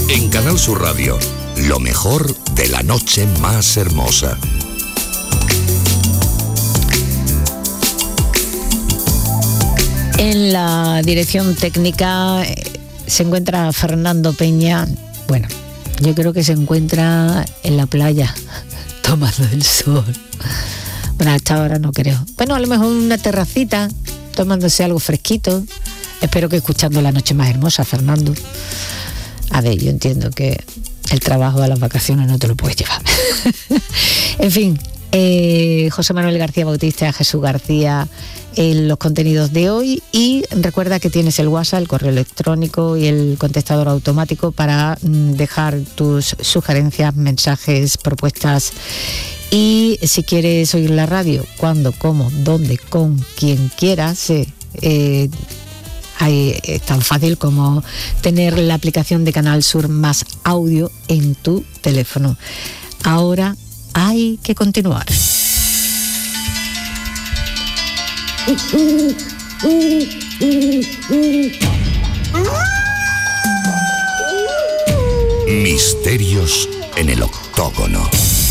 En Canal Sur Radio, lo mejor de la noche más hermosa. En la dirección técnica se encuentra Fernando Peña. Bueno, yo creo que se encuentra en la playa, tomando el sol. Bueno, hasta ahora no creo. Bueno, a lo mejor una terracita, tomándose algo fresquito. Espero que escuchando La Noche Más Hermosa, Fernando. A ver, yo entiendo que el trabajo a las vacaciones no te lo puedes llevar. En fin, José Manuel García Bautista, Jesús García, los contenidos de hoy. Y recuerda que tienes el WhatsApp, el correo electrónico y el contestador automático para dejar tus sugerencias, mensajes, propuestas. Y si quieres oír la radio, cuando, cómo, dónde, con quien quieras, es tan fácil como tener la aplicación de Canal Sur Más Audio en tu teléfono. Ahora hay que continuar. Misterios en el octógono.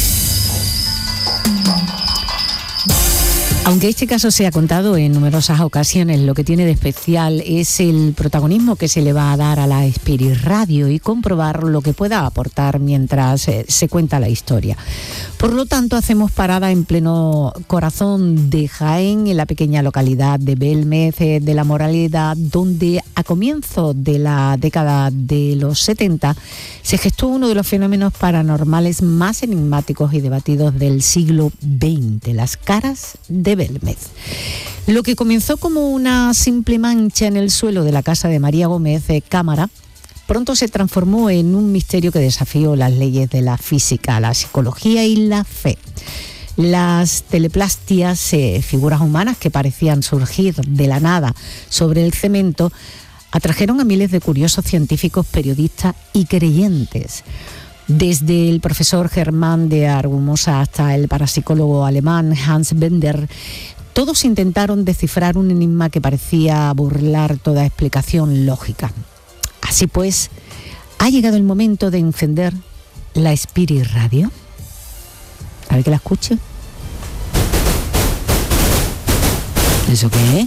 Aunque este caso se ha contado en numerosas ocasiones, lo que tiene de especial es el protagonismo que se le va a dar a la Spirit Radio y comprobar lo que pueda aportar mientras se cuenta la historia. Por lo tanto, hacemos parada en pleno corazón de Jaén, en la pequeña localidad de Belmez de la Moralidad, donde a comienzos de la década de los 70 se gestó uno de los fenómenos paranormales más enigmáticos y debatidos del siglo XX, las caras de Belmez. Lo que comenzó como una simple mancha en el suelo de la casa de María Gómez Cámara, pronto se transformó en un misterio que desafió las leyes de la física, la psicología y la fe. Las teleplastias, figuras humanas que parecían surgir de la nada sobre el cemento, atrajeron a miles de curiosos científicos, periodistas y creyentes. Desde el profesor Germán de Argumosa hasta el parapsicólogo alemán Hans Bender, todos intentaron descifrar un enigma que parecía burlar toda explicación lógica. Así pues, ha llegado el momento de encender la Spirit Radio. A ver que la escuche. ¿Eso qué es?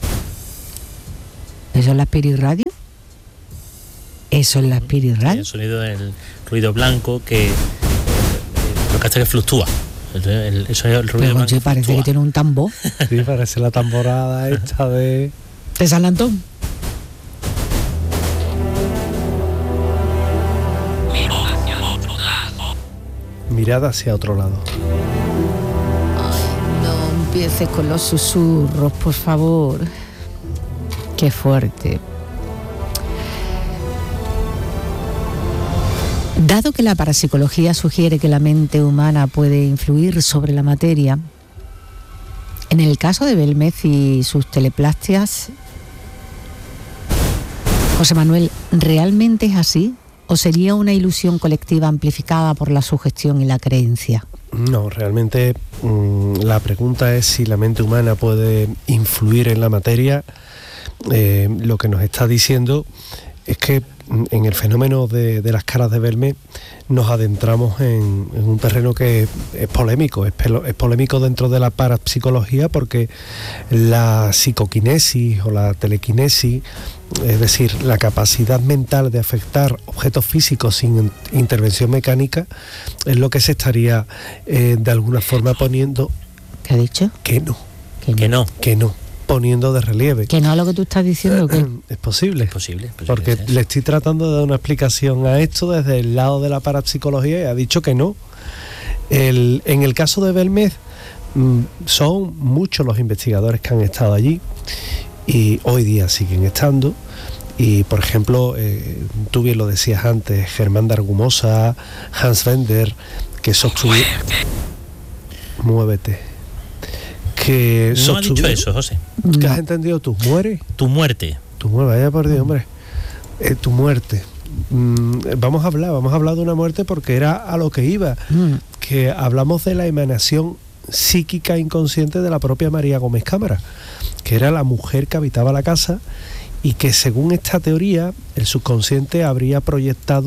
¿Eso es la Spirit Radio? Eso es la Spirit Radio. El sonido del ruido blanco que lo que hace que fluctúa. Eso es el ruido blanco. Sí, parece fluctúa. Que tiene un tambor. Sí, parece la tamborada esta de San Antón. Mirada hacia otro lado. Ay, no empieces con los susurros, por favor. Qué fuerte. Dado que la parapsicología sugiere que la mente humana puede influir sobre la materia, en el caso de Belmez y sus teleplastias, José Manuel, ¿realmente es así? ¿O sería una ilusión colectiva amplificada por la sugestión y la creencia? No, realmente la pregunta es si la mente humana puede influir en la materia. Lo que nos está diciendo es que en el fenómeno de las caras de Belmez nos adentramos en un terreno que es polémico, es polémico dentro de la parapsicología, porque la psicoquinesis o la telequinesis, es decir, la capacidad mental de afectar objetos físicos sin intervención mecánica, es lo que se estaría de alguna forma poniendo... ¿Qué ha dicho? Que no. Que no. Poniendo de relieve. ¿Que no es lo que tú estás diciendo? ¿Qué? Es posible. Es posible. Porque le estoy tratando de dar una explicación a esto desde el lado de la parapsicología y ha dicho que no. En el caso de Belmez, son muchos los investigadores que han estado allí y hoy día siguen estando. Y, por ejemplo, tú bien lo decías antes, Germán de Argumosa, Hans Bender, que sostuvieron... Muévete. Que no ha dicho eso, José. ¿Qué has entendido tú? ¿Muere? Tu muerte. Tu muerte, vaya por Dios, hombre. Tu muerte. Vamos a hablar de una muerte porque era a lo que iba. Que hablamos de la emanación psíquica inconsciente de la propia María Gómez Cámara, que era la mujer que habitaba la casa y que, según esta teoría, el subconsciente habría proyectado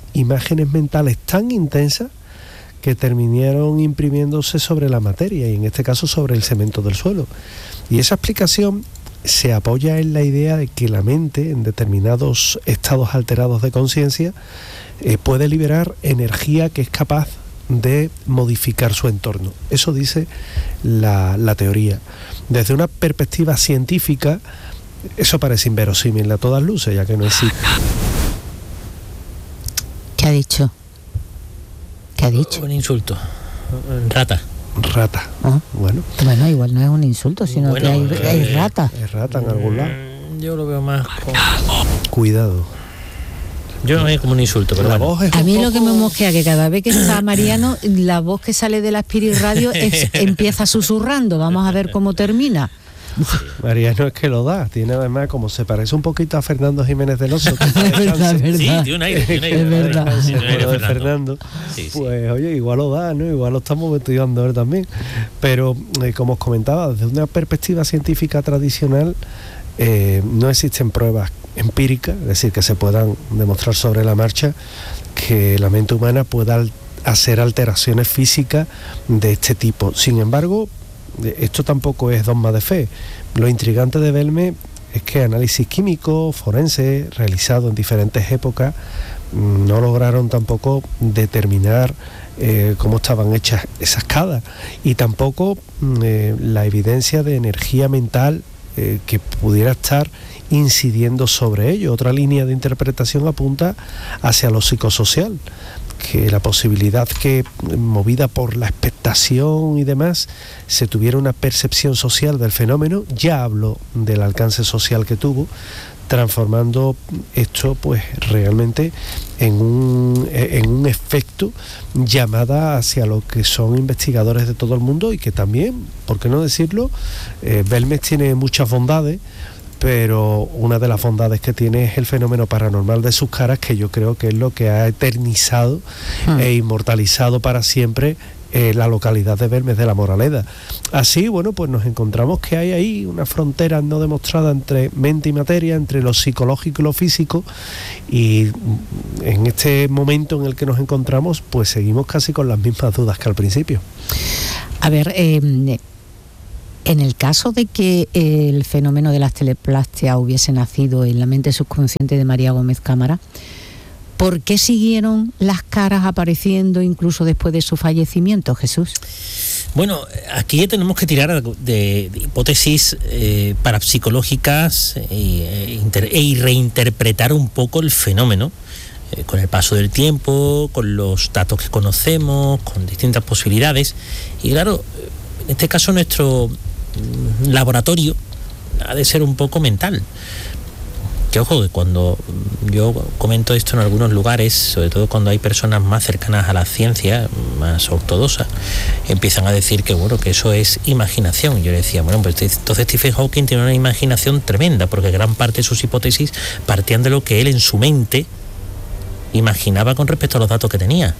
imágenes mentales tan intensas que terminaron imprimiéndose sobre la materia, y en este caso sobre el cemento del suelo. Y esa explicación se apoya en la idea de que la mente, en determinados estados alterados de conciencia, puede liberar energía que es capaz de modificar su entorno. Eso dice la teoría. Desde una perspectiva científica, eso parece inverosímil a todas luces, ya que no existe. ¿Qué ha dicho? ¿Qué ha dicho? Un insulto. Rata. Rata. Ah. Bueno, Igual no es un insulto, sino que hay rata. es rata en algún lado. Yo lo veo más como... Cuidado. Yo no veo como un insulto, pero La bueno. voz es A un mí lo poco- que me mosquea que cada vez que está Mariano, la voz que sale de la Spirit Radio empieza susurrando. Vamos a ver cómo termina. Mariano es que lo da, tiene además, como se parece un poquito a Fernando Jiménez del Oso, que está de verdad, chance, Sí, tiene un aire. Es verdad. Sí, tiene un aire de Fernando. Fernando, Sí, sí. pues oye, igual lo da, ¿no? Igual lo estamos estudiando él también. Pero como os comentaba, desde una perspectiva científica tradicional, no existen pruebas empíricas, es decir, que se puedan demostrar sobre la marcha que la mente humana pueda hacer alteraciones físicas de este tipo. Sin embargo, esto tampoco es dogma de fe. Lo intrigante de Belme es que análisis químicos, forenses, realizados en diferentes épocas, no lograron tampoco determinar cómo estaban hechas esas cadas, y tampoco la evidencia de energía mental que pudiera estar incidiendo sobre ello. Otra línea de interpretación apunta hacia lo psicosocial, que la posibilidad que, movida por la expectación y demás, se tuviera una percepción social del fenómeno. Ya hablo del alcance social que tuvo, transformando esto pues realmente en un efecto llamada hacia lo que son investigadores de todo el mundo, y que también, ¿por qué no decirlo? Belmes tiene muchas bondades, pero una de las bondades que tiene es el fenómeno paranormal de sus caras, que yo creo que es lo que ha eternizado e inmortalizado para siempre la localidad de Belmes de la Moraleda. Así, bueno, pues nos encontramos que hay ahí una frontera no demostrada entre mente y materia, entre lo psicológico y lo físico, y en este momento en el que nos encontramos, pues seguimos casi con las mismas dudas que al principio. A ver, en el caso de que el fenómeno de las teleplastias hubiese nacido en la mente subconsciente de María Gómez Cámara, ¿por qué siguieron las caras apareciendo incluso después de su fallecimiento, Jesús? Bueno, aquí tenemos que tirar de hipótesis parapsicológicas y reinterpretar un poco el fenómeno con el paso del tiempo, con los datos que conocemos, con distintas posibilidades. Y claro, en este caso nuestro laboratorio ha de ser un poco mental. Que ojo, que cuando yo comento esto en algunos lugares, sobre todo cuando hay personas más cercanas a la ciencia, más ortodoxas, empiezan a decir que bueno, que eso es imaginación. Yo le decía, bueno, pues entonces Stephen Hawking tiene una imaginación tremenda, porque gran parte de sus hipótesis partían de lo que él en su mente imaginaba con respecto a los datos que tenía.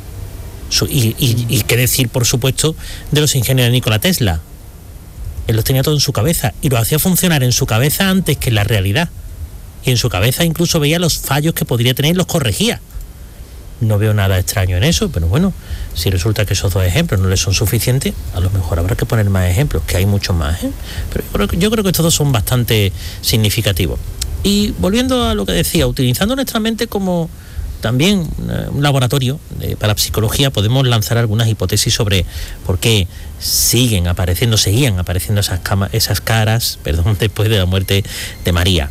Y qué decir, por supuesto, de los ingenios de Nikola Tesla. Él los tenía todo en su cabeza y lo hacía funcionar en su cabeza antes que en la realidad. Y en su cabeza incluso veía los fallos que podría tener y los corregía. No veo nada extraño en eso, pero bueno, si resulta que esos dos ejemplos no les son suficientes, a lo mejor habrá que poner más ejemplos, que hay muchos más, ¿eh? Pero yo creo que estos dos son bastante significativos. Y volviendo a lo que decía, utilizando nuestra mente como también un laboratorio para la psicología, podemos lanzar algunas hipótesis sobre por qué seguían apareciendo esas caras, después de la muerte de María.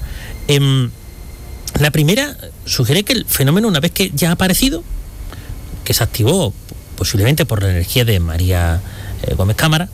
La primera sugiere que el fenómeno, una vez que ya ha aparecido, que se activó posiblemente por la energía de María Gómez Cámara,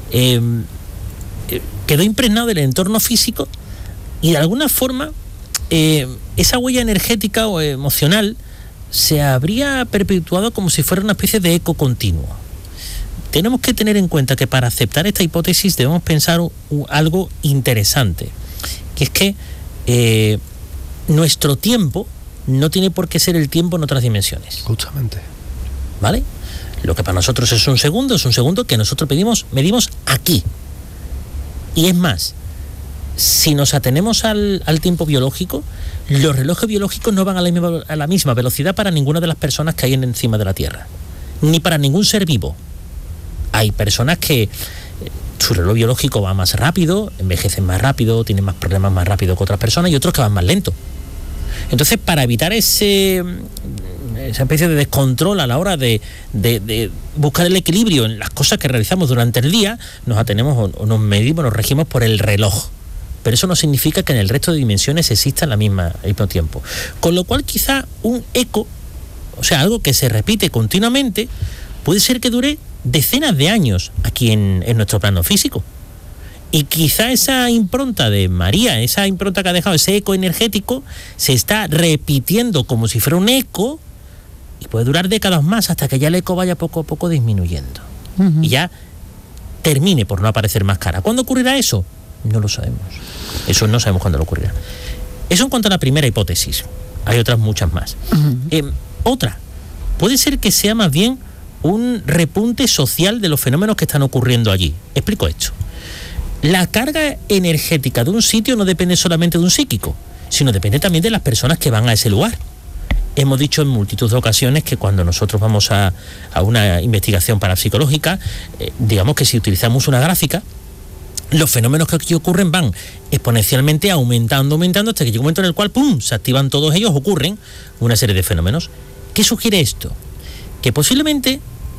quedó impregnado del entorno físico, y de alguna forma esa huella energética o emocional se habría perpetuado como si fuera una especie de eco continuo. Tenemos que tener en cuenta que para aceptar esta hipótesis debemos pensar algo interesante, que es que nuestro tiempo no tiene por qué ser el tiempo en otras dimensiones. Justamente. ¿Vale? Lo que para nosotros es un segundo que nosotros medimos aquí. Y es más, si nos atenemos al tiempo biológico, los relojes biológicos no van a la misma velocidad para ninguna de las personas que hay encima de la Tierra, ni para ningún ser vivo. Hay personas que su reloj biológico va más rápido, envejecen más rápido, tienen más problemas más rápido que otras personas, y otros que van más lento. Entonces, para evitar esa especie de descontrol a la hora de buscar el equilibrio en las cosas que realizamos durante el día, nos atenemos o nos medimos, nos regimos por el reloj. Pero eso no significa que en el resto de dimensiones exista al mismo tiempo. Con lo cual, quizá un eco, o sea, algo que se repite continuamente, puede ser que dure decenas de años aquí en nuestro plano físico. Y quizá esa impronta de María, esa impronta que ha dejado, ese eco energético, se está repitiendo como si fuera un eco, y puede durar décadas más hasta que ya el eco vaya poco a poco disminuyendo. Y ya termine por no aparecer más cara. ¿Cuándo ocurrirá eso? No lo sabemos. Eso no sabemos cuándo lo ocurrirá. Eso en cuanto a la primera hipótesis. Hay otras muchas más. Otra, puede ser que sea más bien un repunte social de los fenómenos que están ocurriendo allí. Explico esto. La carga energética de un sitio no depende solamente de un psíquico, sino depende también de las personas que van a ese lugar. Hemos dicho en multitud de ocasiones que cuando nosotros vamos a una investigación parapsicológica, digamos que si utilizamos una gráfica, los fenómenos que aquí ocurren van exponencialmente aumentando hasta que llega un momento en el cual ¡pum!, se activan todos ellos, ocurren una serie de fenómenos. ¿Qué sugiere esto? Que posiblemente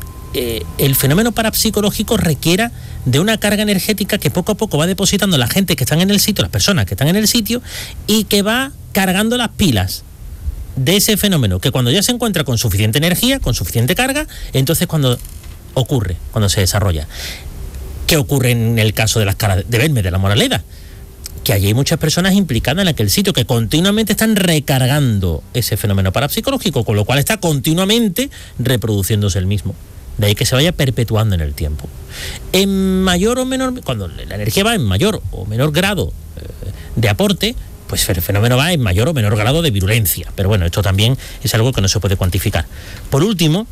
el fenómeno parapsicológico requiera de una carga energética que poco a poco va depositando la gente que están en el sitio, las personas que están en el sitio, y que va cargando las pilas de ese fenómeno, que cuando ya se encuentra con suficiente energía, con suficiente carga, entonces cuando ocurre, cuando se desarrolla. ¿Qué ocurre en el caso de las caras de Belme, de la Moraleda? Que allí hay muchas personas implicadas en aquel sitio que continuamente están recargando ese fenómeno parapsicológico, con lo cual está continuamente reproduciéndose el mismo. De ahí que se vaya perpetuando en el tiempo. En mayor o menor, cuando la energía va en mayor o menor grado de aporte, pues el fenómeno va en mayor o menor grado de virulencia. Pero bueno, esto también es algo que no se puede cuantificar. Por último,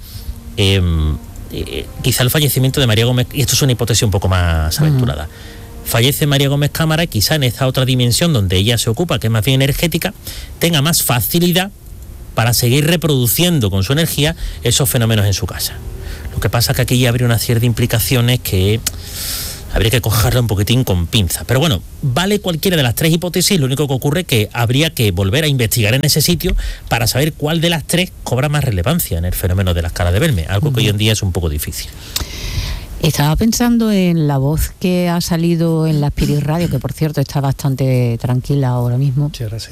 quizá el fallecimiento de María Gómez, y esto es una hipótesis un poco más aventurada. Fallece María Gómez Cámara y quizá en esta otra dimensión donde ella se ocupa, que es más bien energética, tenga más facilidad para seguir reproduciendo con su energía esos fenómenos en su casa. Lo que pasa es que aquí ya habría una serie de implicaciones que habría que cogerla un poquitín con pinza. Pero bueno, vale cualquiera de las tres hipótesis, lo único que ocurre es que habría que volver a investigar en ese sitio para saber cuál de las tres cobra más relevancia en el fenómeno de las caras de Belme, algo que hoy en día es un poco difícil. Estaba pensando en la voz que ha salido en la Spirit Radio, que por cierto está bastante tranquila ahora mismo. Sí, ahora sí.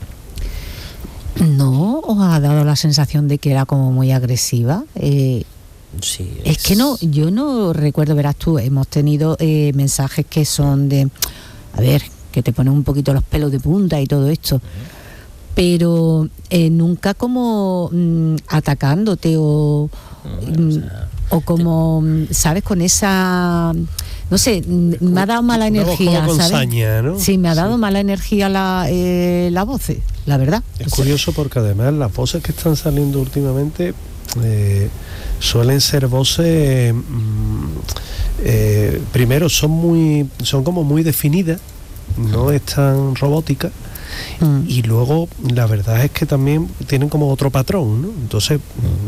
¿No os ha dado la sensación de que era como muy agresiva? Sí, es que no, yo no recuerdo, verás tú, hemos tenido mensajes que son de, a ver, que te ponen un poquito los pelos de punta y todo esto, pero nunca como atacándote o como, ¿sabes? Con esa, no sé, me ha dado mala energía, como ¿sabes? saña, ¿no? Sí, me ha dado mala energía la voz, la verdad. Es curioso porque además las voces que están saliendo últimamente suelen ser voces primero son como muy definidas, no es tan robótica, y luego la verdad es que también tienen como otro patrón, ¿no? Entonces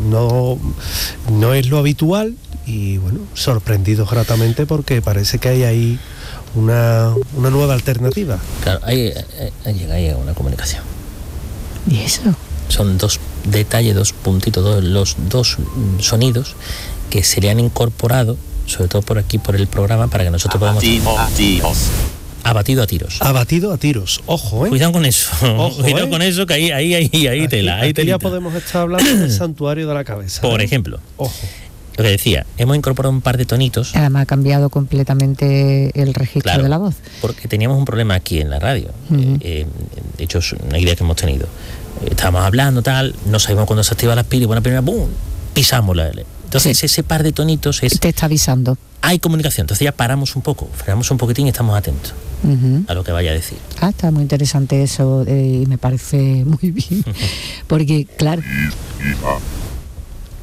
no es lo habitual, y bueno, sorprendidos gratamente porque parece que hay ahí una nueva alternativa. Claro, ahí llega una comunicación. ¿Y eso? Son dos detalles, dos puntitos, los dos sonidos que se le han incorporado, sobre todo por aquí, por el programa, para que nosotros podamos... Abatido a tiros. Abatido a tiros, ojo, Cuidado con eso. Cuidado con eso, que ahí tela. Ahí ya podemos estar hablando del santuario de la cabeza. Por ejemplo. Ojo. Lo que decía, hemos incorporado un par de tonitos. Además ha cambiado completamente el registro de la voz. Porque teníamos un problema aquí en la radio. De hecho, es una idea que hemos tenido. Estábamos hablando, tal, no sabíamos cuándo se activa la pila y bueno, primera, ¡bum!, pisamos la L. Entonces ese par de tonitos te está avisando. Hay comunicación, entonces ya paramos un poco, frenamos un poquitín y estamos atentos a lo que vaya a decir. Está muy interesante eso y me parece muy bien. Porque, claro,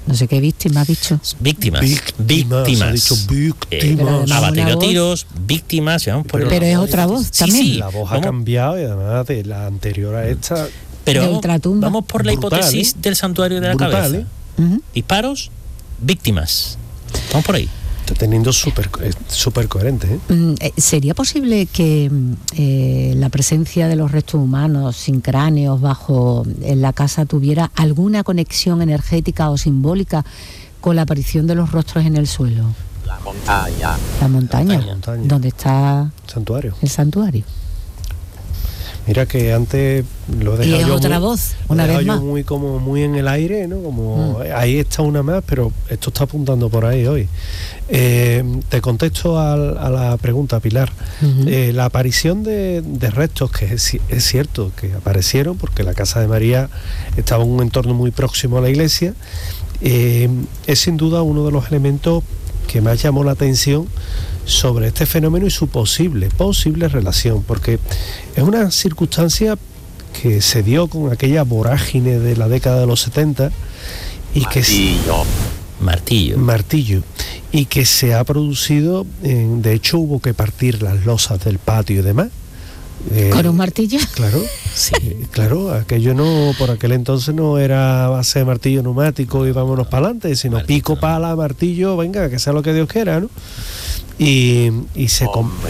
No sé qué víctima ha dicho. Víctimas. Ha dicho víctimas. Abatido a tiros, víctimas. Pero es otra voz también. Sí. La voz ha cambiado y además de la anterior a esta. Pero vamos por la hipótesis del santuario de la cabeza. Disparos, víctimas. Vamos por ahí. Está teniendo súper coherente. ¿Sería posible que la presencia de los restos humanos sin cráneos en la casa tuviera alguna conexión energética o simbólica con la aparición de los rostros en el suelo? La montaña. La montaña. ¿Dónde está el santuario? Mira que antes lo he dejado. Y es otra voz, una vez más. Muy en el aire, ¿no? Ahí está una más, pero esto está apuntando por ahí hoy. Te contesto a la pregunta, Pilar. La aparición de restos, que es cierto que aparecieron, porque la casa de María estaba en un entorno muy próximo a la iglesia, es sin duda uno de los elementos que más llamó la atención sobre este fenómeno y su posible relación, porque es una circunstancia que se dio con aquella vorágine de la década de los 70 y martillo y que se ha producido, de hecho hubo que partir las losas del patio y demás. ¿Con un martillo? Claro, sí, claro, aquello no, por aquel entonces no era base de martillo neumático y vámonos para adelante, sino martillo, pico, pala, martillo, venga, que sea lo que Dios quiera, ¿no? Y se...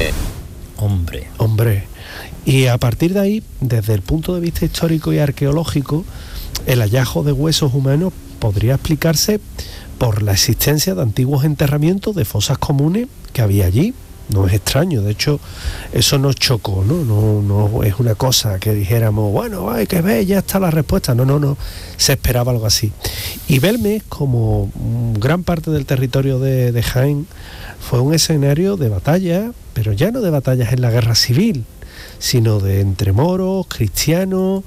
Hombre. Y a partir de ahí, desde el punto de vista histórico y arqueológico, el hallazgo de huesos humanos podría explicarse por la existencia de antiguos enterramientos de fosas comunes que había allí. No es extraño, de hecho, eso nos chocó, ¿no? No es una cosa que dijéramos, bueno, hay que ver, ya está la respuesta. No, se esperaba algo así. Y Belmez, como gran parte del territorio de Jaén, fue un escenario de batalla, pero ya no de batallas en la guerra civil, sino de entre moros, cristianos.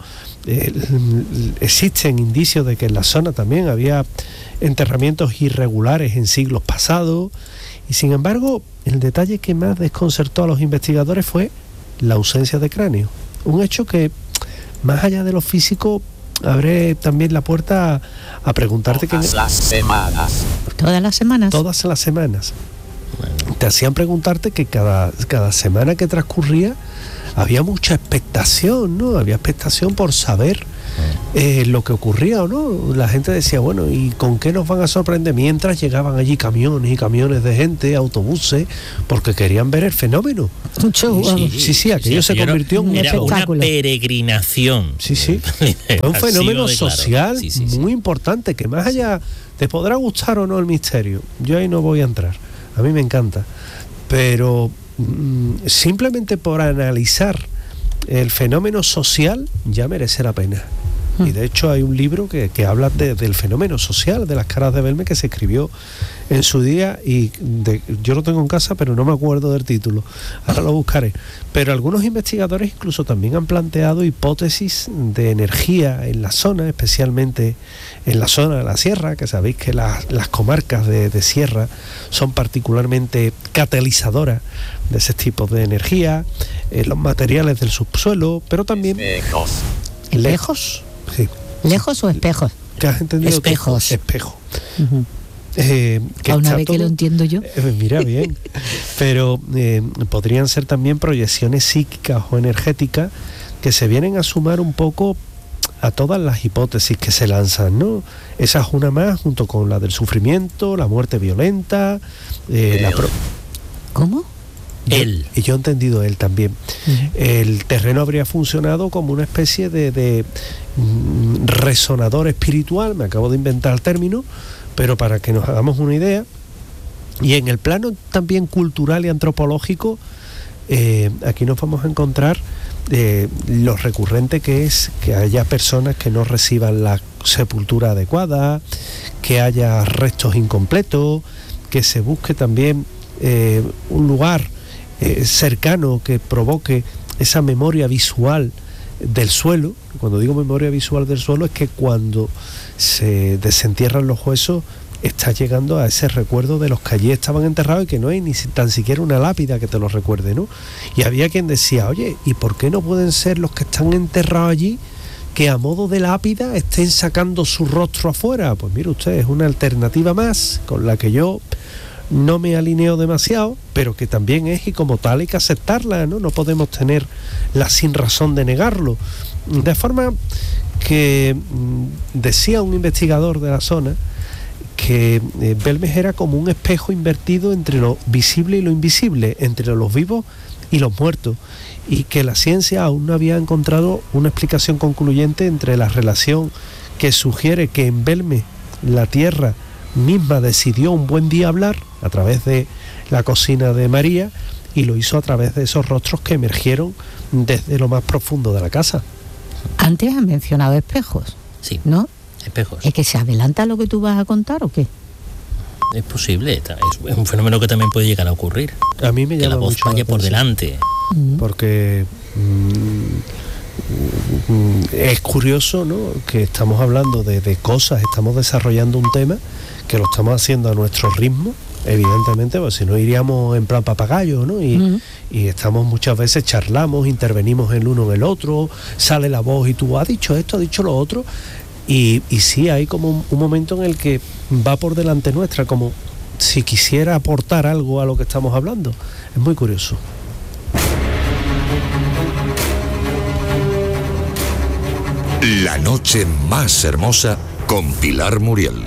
Existen indicios de que en la zona también había enterramientos irregulares en siglos pasados. Y sin embargo, el detalle que más desconcertó a los investigadores fue la ausencia de cráneo. Un hecho que, más allá de lo físico, abre también la puerta a preguntarte... Todas las semanas. ¿Todas las semanas? Todas las semanas. Te hacían preguntarte que cada semana que transcurría había mucha expectación, ¿no? Había expectación por saber lo que ocurría o no. La gente decía, bueno, ¿y con qué nos van a sorprender? Mientras llegaban allí camiones y camiones de gente, autobuses, porque querían ver el fenómeno. Un show. Sí, aquello se convirtió en un espectáculo. Una peregrinación. Sí. Fue un fenómeno social muy importante, que más allá, te podrá gustar o no el misterio, yo ahí no voy a entrar, a mí me encanta, pero simplemente por analizar el fenómeno social ya merece la pena. Y de hecho hay un libro que habla del fenómeno social de las caras de Belmez, que se escribió en su día y yo lo tengo en casa, pero no me acuerdo del título, ahora lo buscaré. Pero algunos investigadores incluso también han planteado hipótesis de energía en la zona, especialmente en la zona de la sierra, que sabéis que las comarcas de sierra son particularmente catalizadoras de ese tipo de energía, los materiales del subsuelo, pero también... ¿Lejos? Sí. ¿Lejos o espejos? ¿Qué has entendido? Espejos. Espejo. A una vez que lo entiendo yo. Mira, bien. Pero podrían ser también proyecciones psíquicas o energéticas que se vienen a sumar un poco a todas las hipótesis que se lanzan, ¿no? Esa es una más, junto con la del sufrimiento, la muerte violenta, ¿Cómo? Él. Y yo he entendido él también. El terreno habría funcionado como una especie de resonador espiritual, me acabo de inventar el término, pero para que nos hagamos una idea. Y en el plano también cultural y antropológico, aquí nos vamos a encontrar lo recurrente que es que haya personas que no reciban la sepultura adecuada, que haya restos incompletos, que se busque también un lugar cercano que provoque esa memoria visual del suelo. Cuando digo memoria visual del suelo es que cuando se desentierran los huesos está llegando a ese recuerdo de los que allí estaban enterrados y que no hay ni tan siquiera una lápida que te lo recuerde, ¿no? Y había quien decía, oye, ¿y por qué no pueden ser los que están enterrados allí que a modo de lápida estén sacando su rostro afuera. Pues mire usted, es una alternativa más con la que yo no me alineo demasiado, pero que también es, y como tal hay que aceptarla, ¿no? No podemos tener la sin razón de negarlo. De forma que decía un investigador de la zona que Belmes era como un espejo invertido entre lo visible y lo invisible, entre los vivos y los muertos, y que la ciencia aún no había encontrado una explicación concluyente entre la relación que sugiere que en Belmes la Tierra misma decidió un buen día hablar a través de la cocina de María, y lo hizo a través de esos rostros que emergieron desde lo más profundo de la casa. Antes has mencionado espejos, Sí, ¿no? espejos. ¿Es que se adelanta lo que tú vas a contar o qué? Es posible, es un fenómeno que también puede llegar a ocurrir. A mí me Que llama la voz mucho la vaya por atención, delante. porque es curioso, ¿no?, que estamos hablando de cosas, estamos desarrollando un tema que lo estamos haciendo a nuestro ritmo, evidentemente, pues si no iríamos en plan papagayo, ¿no? Y estamos muchas veces, charlamos, intervenimos el uno en el otro, sale la voz y tú has dicho esto, has dicho lo otro, y sí, hay como un momento en el que va por delante nuestra, como si quisiera aportar algo a lo que estamos hablando. Es muy curioso. La noche más hermosa con Pilar Muriel.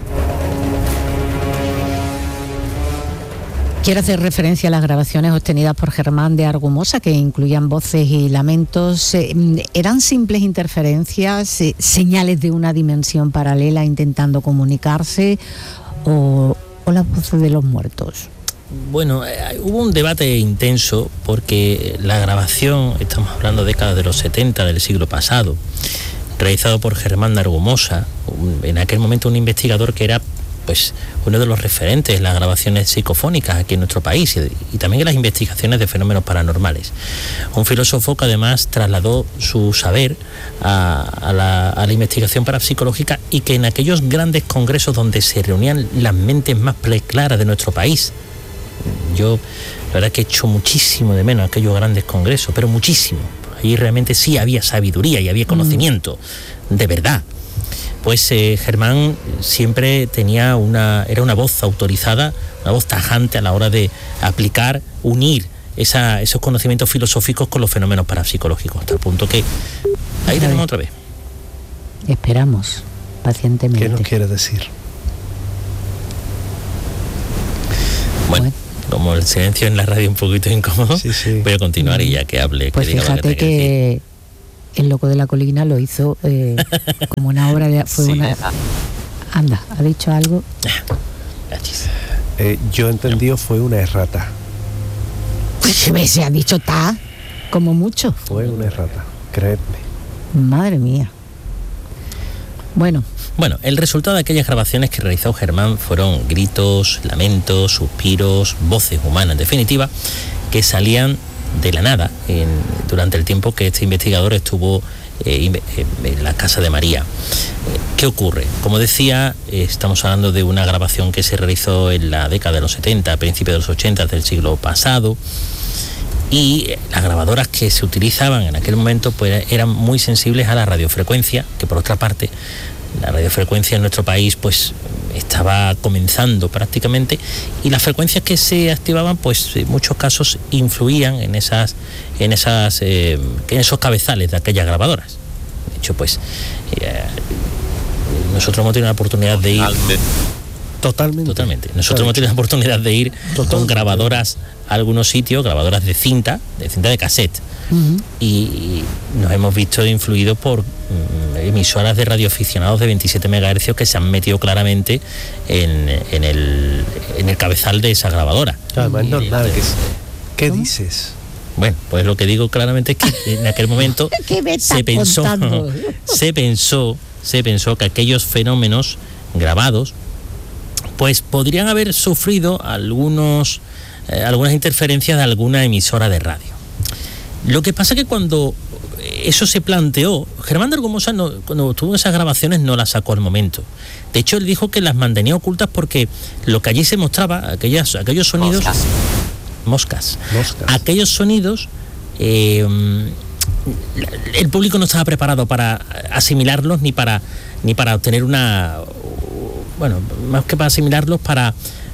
Quiero hacer referencia a las grabaciones obtenidas por Germán de Argumosa, que incluían voces y lamentos. ¿Eran simples interferencias, señales de una dimensión paralela intentando comunicarse, o las voces de los muertos? Bueno, hubo un debate intenso porque la grabación, estamos hablando de décadas de los 70 del siglo pasado, realizado por Germán de Argumosa, en aquel momento un investigador que era pues uno de los referentes en las grabaciones psicofónicas aquí en nuestro país y también en las investigaciones de fenómenos paranormales. Un filósofo que además trasladó su saber a la investigación parapsicológica, y que en aquellos grandes congresos donde se reunían las mentes más claras de nuestro país, yo la verdad que echo muchísimo de menos aquellos grandes congresos, pero muchísimo. Ahí realmente sí había sabiduría y había conocimiento de verdad. Pues Germán siempre era una voz autorizada, una voz tajante a la hora de aplicar, unir esos conocimientos filosóficos con los fenómenos parapsicológicos, hasta el punto que ahí tenemos otra vez. Esperamos pacientemente. ¿Qué nos quiere decir? Bueno, como el silencio en la radio es un poquito incómodo, Sí, sí. voy a continuar y ya que hable, Pues que diga lo fíjate que tenga que decir. que El Loco de la Colina lo hizo como una obra de... Fue Sí. Anda, ¿ha dicho algo? Gracias. Yo he entendido fue una errata. Pues se ha dicho ta, como mucho. Fue una errata, creedme. Madre mía. Bueno, El resultado de aquellas grabaciones que realizó Germán fueron gritos, lamentos, suspiros, voces humanas, en definitiva, que salían de la nada durante el tiempo que este investigador estuvo en la casa de María. ¿Qué ocurre? Como decía, estamos hablando de una grabación que se realizó en la década de los 70, a principios de los 80 del siglo pasado, y las grabadoras que se utilizaban en aquel momento pues eran muy sensibles a la radiofrecuencia, que por otra parte la radiofrecuencia en nuestro país pues estaba comenzando prácticamente, y las frecuencias que se activaban pues en muchos casos influían en esos cabezales de aquellas grabadoras. De hecho pues nosotros hemos tenido la oportunidad de ir Totalmente. Nosotros hemos tenido la oportunidad de ir con grabadoras a algunos sitios, grabadoras de cinta de cassette. Y nos hemos visto influidos por emisoras de radioaficionados de 27 MHz que se han metido claramente en el cabezal de esa grabadora. Además, es normal. ¿Qué dices? Bueno, pues lo que digo claramente es que en aquel momento ¿Qué me estás contando? se pensó que aquellos fenómenos grabados pues podrían haber sufrido algunas interferencias de alguna emisora de radio. Lo que pasa es que cuando eso se planteó, Germán de Argumosa cuando tuvo esas grabaciones no las sacó al momento. De hecho, él dijo que las mantenía ocultas porque lo que allí se mostraba, aquellos sonidos... Moscas. Aquellos sonidos el público no estaba preparado para asimilarlos ni para obtener más que para asimilarlos, para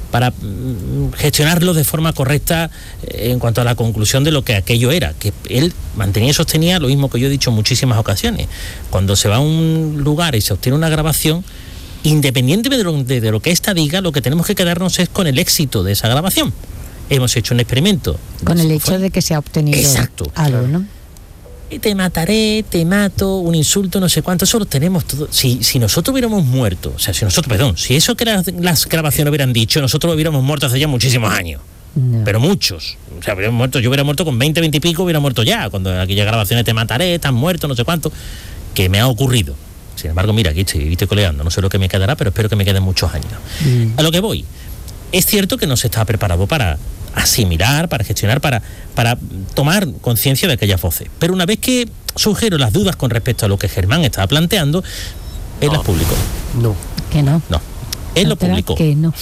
gestionarlos de forma correcta en cuanto a la conclusión de lo que aquello era, que él mantenía y sostenía lo mismo que yo he dicho en muchísimas ocasiones. Cuando se va a un lugar y se obtiene una grabación, independientemente de lo que ésta diga, lo que tenemos que quedarnos es con el éxito de esa grabación. Hemos hecho un experimento. Con el hecho de que se ha obtenido algo, ¿no? Te mataré, te mato, un insulto, no sé cuánto, eso lo tenemos todo. Si nosotros hubiéramos muerto, si eso que las grabaciones hubieran dicho, nosotros hubiéramos muerto hace ya muchísimos años. No. Pero muchos. O sea, yo hubiera muerto con 20 y pico, hubiera muerto ya. Cuando aquellas grabaciones te mataré, estás muerto, no sé cuánto, que me ha ocurrido. Sin embargo, mira, aquí estoy coleando, no sé lo que me quedará, pero espero que me queden muchos años. A lo que voy, es cierto que no se estaba preparado para asimilar, para gestionar, para tomar conciencia de aquellas voces. Pero una vez que surgieron las dudas con respecto a lo que Germán estaba planteando, él las publicó. No. ¿Que no? No. Él lo publicó. Que no.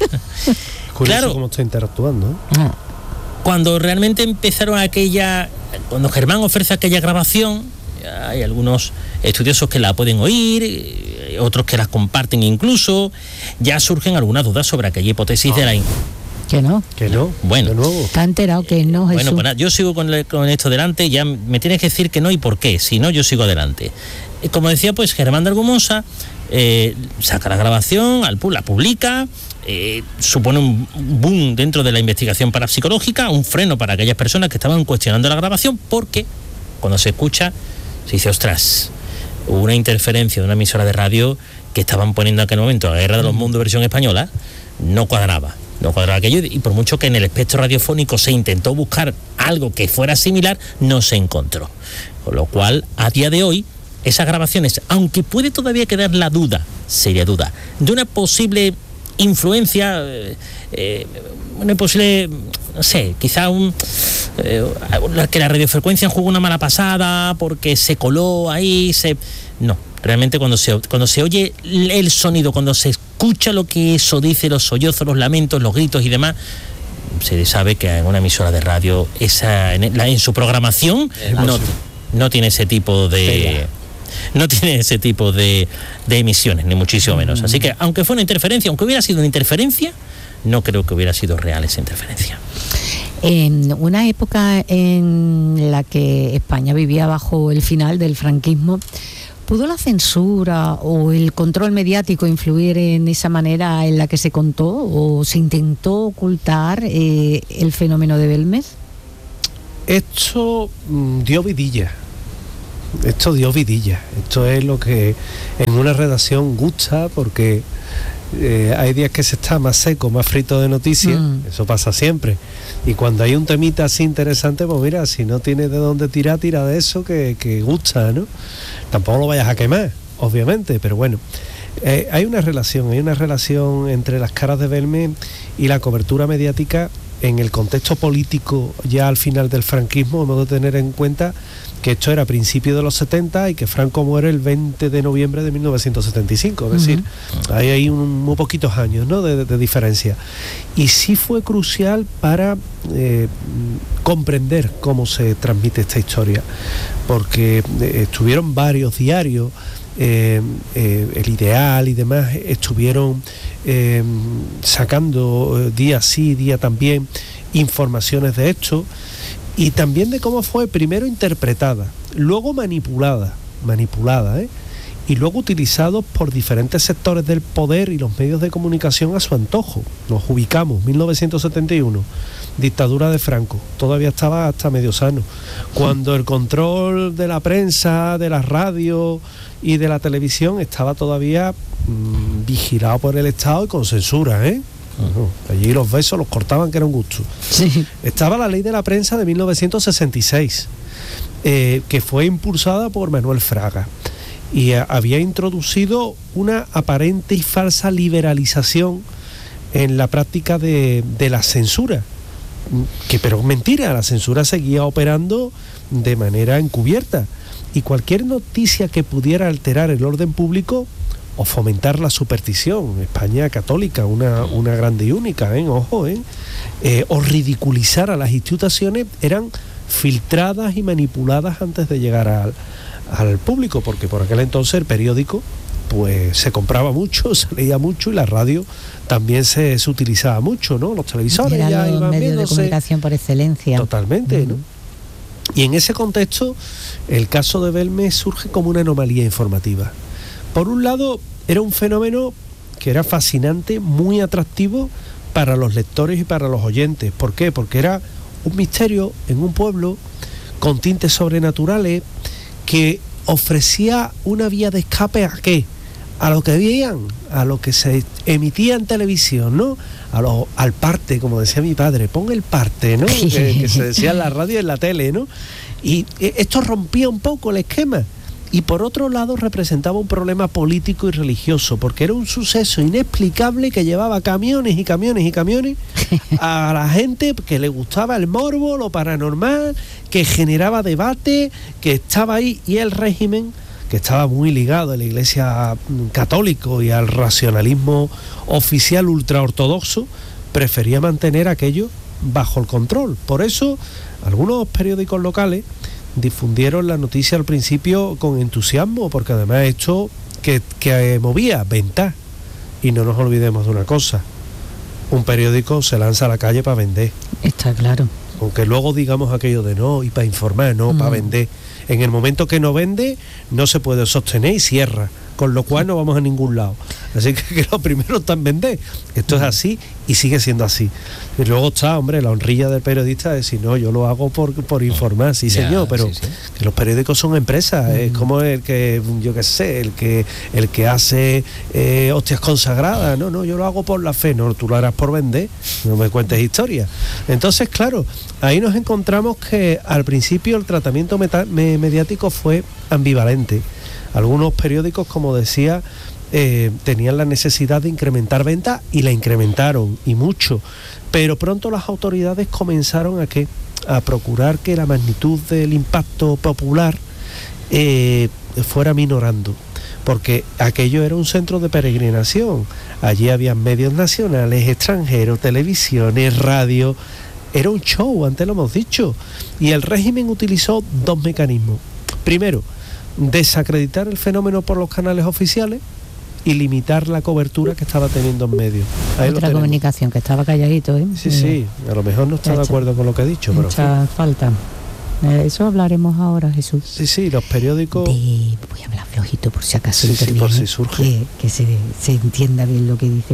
Claro. Cómo está interactuando, ¿eh? Cuando realmente empezaron cuando Germán ofrece aquella grabación, hay algunos estudiosos que la pueden oír, otros que las comparten incluso, ya surgen algunas dudas sobre aquella hipótesis de la... Que no. Bueno. Está enterado que no, Jesús. Bueno, pues nada, yo sigo con esto delante, ya me tienes que decir que no y por qué, si no yo sigo adelante. Como decía, pues Germán de Argumosa saca la grabación, la publica, supone un boom dentro de la investigación parapsicológica, un freno para aquellas personas que estaban cuestionando la grabación, porque cuando se escucha, se dice, ostras, hubo una interferencia de una emisora de radio que estaban poniendo en aquel momento la Guerra de los Mundos versión española, no cuadraba aquello, y por mucho que en el espectro radiofónico se intentó buscar algo que fuera similar, no se encontró. Con lo cual, a día de hoy, esas grabaciones, aunque puede todavía quedar la duda, seria duda, de una posible influencia, una posible, no sé, quizá que la radiofrecuencia jugó una mala pasada porque se coló ahí, no. Realmente cuando se oye el sonido, cuando se escucha lo que eso dice, los sollozos, los lamentos, los gritos y demás, se sabe que en una emisora de radio en su programación no tiene ese tipo de emisiones, ni muchísimo menos. Así que aunque fue una interferencia, aunque hubiera sido una interferencia, no creo que hubiera sido real esa interferencia. En una época en la que España vivía bajo el final del franquismo, ¿pudo la censura o el control mediático influir en esa manera en la que se contó o se intentó ocultar el fenómeno de Belmez? Esto dio vidilla. Esto es lo que en una redacción gusta, porque hay días que se está más seco, más frito de noticias, eso pasa siempre. Y cuando hay un temita así interesante, pues mira, si no tienes de dónde tirar, tira de eso que gusta, ¿no? Tampoco lo vayas a quemar, obviamente, pero bueno. Hay una relación entre las caras de Belmez y la cobertura mediática en el contexto político ya al final del franquismo. Hemos de tener en cuenta que esto era a principios de los 70 y que Franco muere el 20 de noviembre de 1975, es decir, hay ahí muy poquitos años, ¿no?, de diferencia. Y sí fue crucial para comprender cómo se transmite esta historia, porque estuvieron varios diarios, El Ideal y demás, estuvieron sacando día sí, día también informaciones de esto, y también de cómo fue primero interpretada, luego manipulada, y luego utilizado por diferentes sectores del poder y los medios de comunicación a su antojo. Nos ubicamos, 1971, dictadura de Franco, todavía estaba hasta medio sano, cuando el control de la prensa, de la radio y de la televisión estaba todavía vigilado por el Estado y con censura, ¿eh? Allí los besos los cortaban, que era un gusto. Sí. Estaba la ley de la prensa de 1966, que fue impulsada por Manuel Fraga, y había introducido una aparente y falsa liberalización en la práctica de la censura, pero mentira, la censura seguía operando de manera encubierta, y cualquier noticia que pudiera alterar el orden público o fomentar la superstición, España católica, una grande y única, ojo, o ridiculizar a las instituciones, eran filtradas y manipuladas antes de llegar al público, porque por aquel entonces el periódico pues se compraba mucho, se leía mucho y la radio también se utilizaba mucho, ¿no? Los televisores Eran ya los iban medios de viéndose comunicación por excelencia. totalmente, ¿no? Y en ese contexto el caso de Belmez surge como una anomalía informativa. Por un lado, era un fenómeno que era fascinante, muy atractivo para los lectores y para los oyentes. ¿Por qué? Porque era un misterio en un pueblo con tintes sobrenaturales que ofrecía una vía de escape ¿a qué? A lo que veían, a lo que se emitía en televisión, ¿no? Al parte, como decía mi padre, pon el parte, ¿no? que se decía en la radio y en la tele, ¿no? Y esto rompía un poco el esquema. Y por otro lado representaba un problema político y religioso, porque era un suceso inexplicable que llevaba camiones y camiones y camiones a la gente que le gustaba el morbo, lo paranormal, que generaba debate, que estaba ahí, y el régimen, que estaba muy ligado a la Iglesia católica y al racionalismo oficial ultraortodoxo, prefería mantener aquello bajo el control. Por eso algunos periódicos locales difundieron la noticia al principio con entusiasmo, porque además esto que movía ventas. Y no nos olvidemos de una cosa: un periódico se lanza a la calle para vender. Está claro. Aunque luego digamos aquello de no, y para informar, no, para vender. En el momento que no vende, no se puede sostener y cierra, con lo cual no vamos a ningún lado. Así que lo primero está en vender. Esto es así y sigue siendo así. Y luego está, hombre, la honrilla del periodista de decir, no, yo lo hago por informar, sí señor, pero sí. Que los periódicos son empresas, es como el que, yo qué sé, el que hace hostias consagradas, no, yo lo hago por la fe, no, tú lo harás por vender, no me cuentes historias. Entonces, claro, ahí nos encontramos que al principio el tratamiento mediático fue ambivalente. Algunos periódicos, como decía, tenían la necesidad de incrementar ventas y la incrementaron, y mucho. Pero pronto las autoridades comenzaron a procurar que la magnitud del impacto popular fuera minorando, porque aquello era un centro de peregrinación. Allí había medios nacionales, extranjeros, televisiones, radio. Era un show, antes lo hemos dicho. Y el régimen utilizó dos mecanismos. Primero, desacreditar el fenómeno por los canales oficiales y limitar la cobertura que estaba teniendo en medio. Ahí otra comunicación, que estaba calladito, ¿eh? Sí, a lo mejor no está de acuerdo con lo que he dicho, pero mucha falta. Eso hablaremos ahora, Jesús. Sí, los periódicos... Voy a hablar flojito por si acaso interviene, por si surge. Que se entienda bien lo que dice.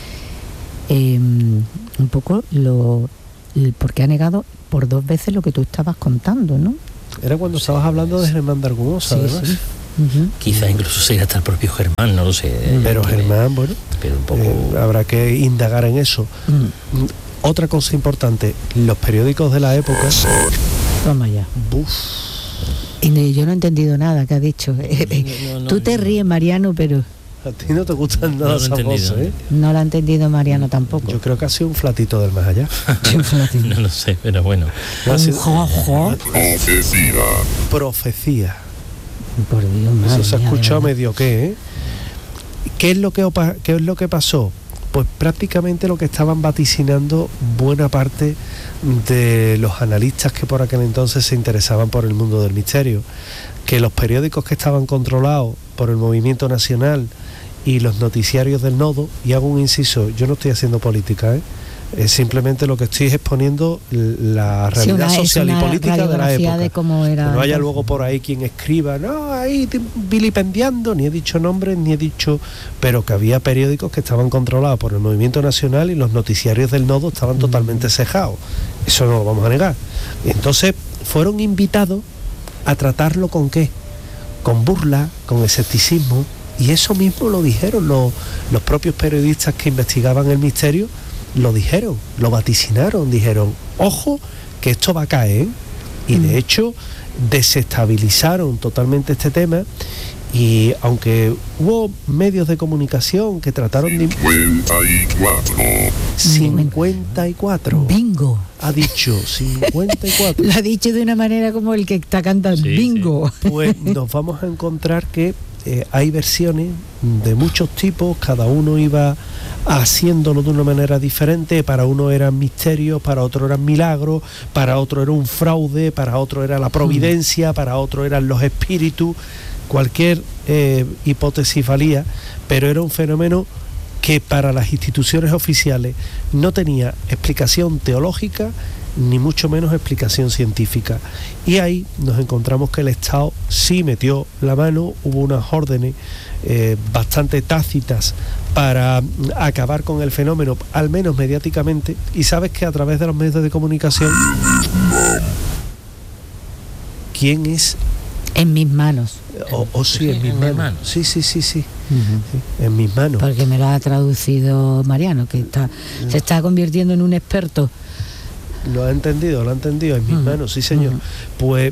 Un poco porque ha negado por dos veces lo que tú estabas contando, ¿no? Era cuando estabas hablando de Germán de Argumosa, además. Sí. Uh-huh. Quizá incluso sea hasta el propio Germán, no lo sé. Pero Germán, bueno, pero un poco... habrá que indagar en eso. Otra cosa importante, los periódicos de la época... Toma ya. Y yo no he entendido nada que ha dicho. Tú te ríes, Mariano, pero... A ti no te gustan nada esas voces, ¿eh? No lo ha entendido Mariano tampoco. Yo creo que ha sido un flatito del más allá. No lo sé, pero bueno. Profecía. Por Dios, madre eso se ha mía, escuchado medio ¿eh? ¿Qué es lo que pasó? Pues prácticamente lo que estaban vaticinando buena parte de los analistas que por aquel entonces se interesaban por el mundo del misterio, que los periódicos que estaban controlados por el Movimiento Nacional y los noticiarios del Nodo, y hago un inciso, yo no estoy haciendo política, es simplemente lo que estoy exponiendo la realidad social y política de la época. De cómo era, que no haya luego por ahí quien escriba, no, ahí vilipendiando, ni he dicho nombres, ni he dicho, pero que había periódicos que estaban controlados por el Movimiento Nacional y los noticiarios del Nodo estaban totalmente cejados. Eso no lo vamos a negar. Entonces fueron invitados a tratarlo ¿con qué? Con burla, con escepticismo, y eso mismo lo dijeron los propios periodistas que investigaban el misterio. Lo dijeron, lo vaticinaron, dijeron, ojo, que esto va a caer, y de hecho desestabilizaron totalmente este tema. Y aunque hubo medios de comunicación que trataron de... 54. Bingo. Ha dicho 54. Lo ha dicho de una manera como el que está cantando. Sí, bingo. Sí. Pues nos vamos a encontrar que hay versiones de muchos tipos, cada uno iba haciéndolo de una manera diferente. Para uno eran misterios, para otro eran milagros, para otro era un fraude, para otro era la providencia, para otro eran los espíritus. Cualquier hipótesis valía, pero era un fenómeno que para las instituciones oficiales no tenía explicación teológica ni mucho menos explicación científica. Y ahí nos encontramos que el Estado sí metió la mano, hubo unas órdenes bastante tácitas para acabar con el fenómeno, al menos mediáticamente. Y sabes que a través de los medios de comunicación, ¿quién es? En mis manos. Sí, en mis manos. Sí. Uh-huh. Sí, en mis manos. Porque me lo ha traducido Mariano, que se está convirtiendo en un experto. Lo ha entendido, en mis manos, sí señor. Pues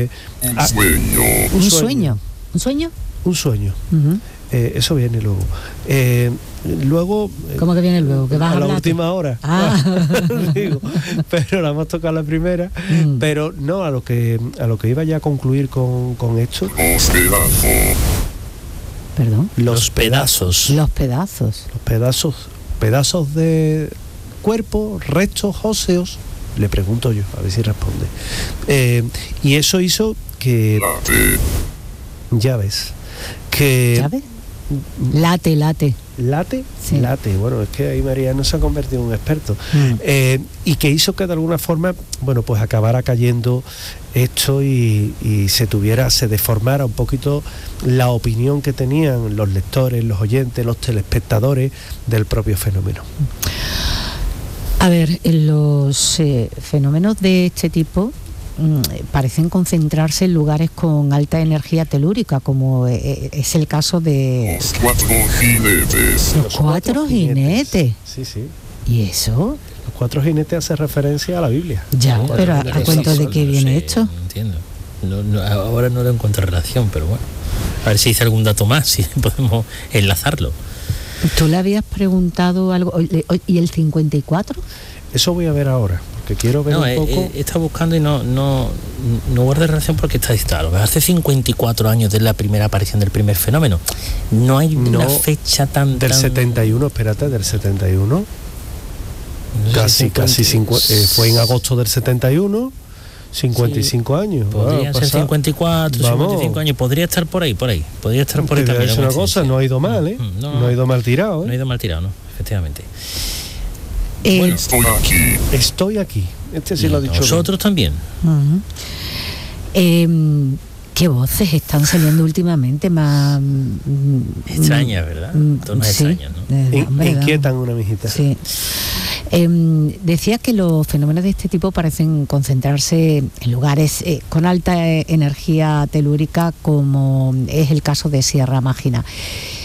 ¿Un sueño? Un sueño. Uh-huh. Eso viene luego. Luego. ¿Cómo que viene luego? ¿Que vas a la hablar última hora. Digo, pero la hemos tocado la primera. Pero no, a lo que iba ya a concluir con esto. Perdón. Los pedazos. Los pedazos. Pedazos de cuerpo, restos óseos. Le pregunto yo, a ver si responde. Y eso hizo que. Ya ves. ¿Llave? Late. ¿Late? Sí. Late. Bueno, es que ahí Mariano se ha convertido en un experto. Y que hizo que de alguna forma, bueno, pues acabara cayendo esto y se deformara un poquito la opinión que tenían los lectores, los oyentes, los telespectadores del propio fenómeno. A ver, los fenómenos de este tipo parecen concentrarse en lugares con alta energía telúrica, como es el caso de los 4 jinetes. Los 4 jinetes. Sí. ¿Y eso? Los 4 jinetes hace referencia a la Biblia. Ya, pero ¿a cuento de qué viene esto? No entiendo. Ahora no le encuentro relación, pero bueno. A ver si dice algún dato más, si podemos enlazarlo. ¿Tú le habías preguntado algo? ¿Y el 54? Eso voy a ver ahora, porque quiero ver un poco. He estado buscando y no guarda relación porque está dictado. Hace 54 años de la primera aparición del primer fenómeno. No hay una fecha tan... Del 71, espérate, del 71. Casi 50, fue en agosto del 71. 55 años. Podría ser 54, 55 años. Podría estar por ahí. Podría estar por ahí también. Es una cosa, no ha ido mal, ¿eh? No ha ido mal tirado, ¿eh? No ha ido mal tirado, ¿no? Efectivamente. Bueno, estoy aquí. Este sí lo ha dicho. Nosotros también. Uh-huh. ¿Qué voces están saliendo últimamente más extrañas, verdad? Tonos extraños, ¿no? Inquietan una mijita. Sí. Decía que los fenómenos de este tipo parecen concentrarse en lugares con alta energía telúrica, como es el caso de Sierra Mágina.